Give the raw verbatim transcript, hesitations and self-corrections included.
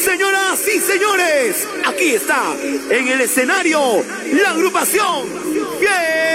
Señoras y señores, aquí está en el escenario la agrupación Fiel.